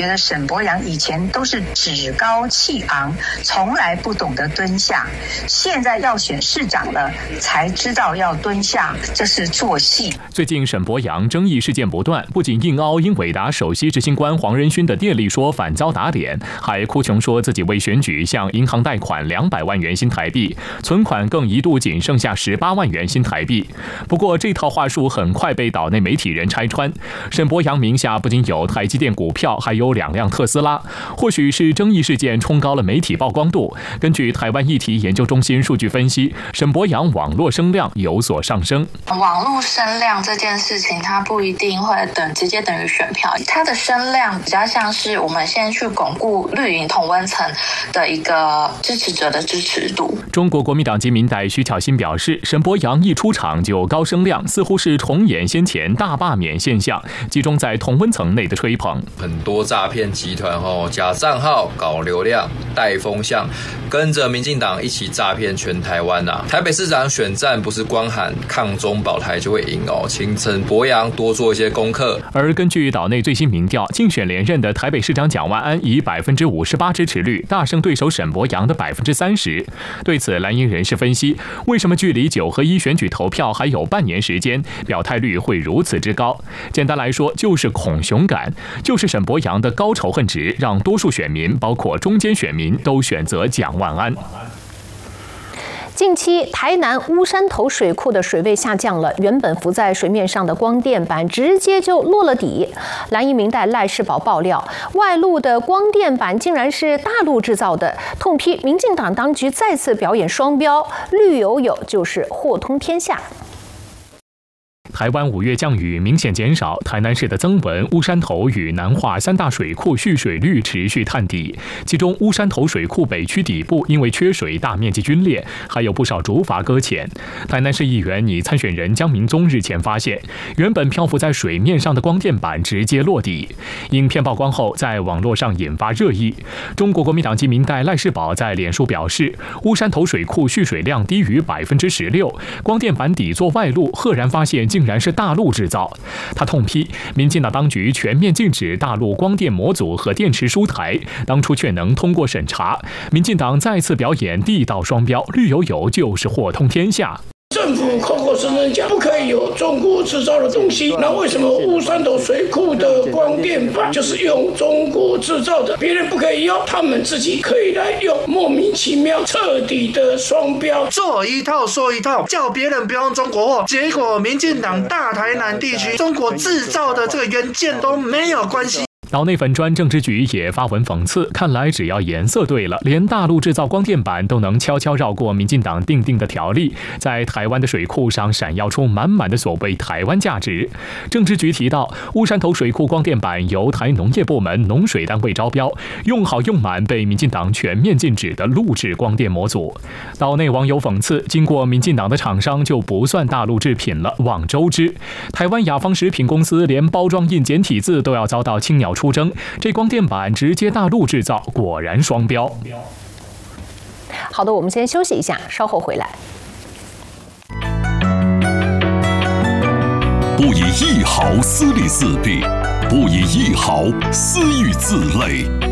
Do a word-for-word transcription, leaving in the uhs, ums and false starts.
觉得沈伯洋以前都是趾高气昂，从来不懂得蹲下，现在要选市长了，才知道要蹲下，这是做戏。 最近沈伯洋争议事件不断，不仅硬凹英伟达首席执行官黄仁勋的电力说反遭打脸，还哭穷说自己为选举向银行贷款两百万元新台币，存款更一度仅剩下十八万元新台币。不过这套话术很快被岛内媒体人拆穿，沈伯洋名下不仅有台积电股票，还有两辆特斯拉。或许是争议事件冲高了媒体曝光度，根据台湾议题研究中心数据分析，沈伯洋网络声量有所上升。 网络声量这件事情，它不一定会等直接等于选票，它的声量比较像是我们先去巩固绿营同温层的一个支持者的支持度。 中国国民党籍民代徐巧芯表示，沈伯洋一出场就高声量，似乎是重演先前大罢免现象，集中在同温层内的吹捧。 很多诈骗集团哦，假账号搞流量、带风向，跟着民进党一起诈骗全台湾啊！台北市长选战不是光喊抗中保台就会赢哦，请沈伯洋多做一些功课。 而根据岛内最新民调，竞选连任的台北市长蒋万安以百分之五十八支持率大胜对手沈伯洋的百分之三十。对此，蓝营人士分析，为什么距离九合一选举投票还有半年时间，表态率会如此之高？简单来说，就是恐熊感，就是沈伯洋的高仇恨值，让多数选民，包括中间选民，都选择蒋万安。 近期，台南乌山头水库的水位下降了，原本浮在水面上的光电板直接就落了底。蓝营民代赖世宝爆料，外露的光电板竟然是大陆制造的，痛批民进党当局再次表演双标，绿油油就是货通天下。 台湾五月降雨明显减少，台南市的曾文、乌山头与南化三大水库蓄水率持续探底，其中乌山头水库北区底部因为缺水大面积龟裂，还有不少竹筏搁浅。台南市议员拟参选人江明宗日前发现，原本漂浮在水面上的光电板直接落底。影片曝光后，在网络上引发热议。中国国民党籍民代赖世宝在脸书表示，乌山头水库蓄水量低于百分之十六，光电板底座外露，赫然发现竟然是大陆制造。他痛批民进党当局全面禁止大陆光电模组和电池输台，当初却能通过审查，民进党再次表演地道双标，绿油油就是货通天下。 政府口口声声讲不可以有中国制造的东西，那为什么乌山头水库的光电板就是用中国制造的？别人不可以用，他们自己可以来用，莫名其妙，彻底的双标， 做一套说一套，叫别人不用中国货，结果民进党大台南地区中国制造的这个元件都没有关系。 岛内粉专政治局也发文讽刺，看来只要颜色对了，连大陆制造光电板都能悄悄绕过民进党定定的条例，在台湾的水库上闪耀出满满的所谓台湾价值。政治局提到，乌山头水库光电板由台农业部门农水单位招标，用好用满被民进党全面禁止的陆制光电模组。岛内网友讽刺，经过民进党的厂商就不算大陆制品了，望周知。台湾雅芳食品公司连包装印简体字都要遭到青鸟出征，这光电板直接大陆制造，果然双标。 好的，我们先休息一下，稍后回来。 不以一毫私利四弊，不以一毫私欲自累。